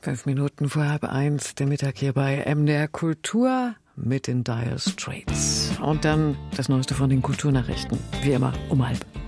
5 Minuten vor 12:30, der Mittag hier bei MDR Kultur mit den Dire Straits. Und dann das Neueste von den Kulturnachrichten, wie immer um 12:30.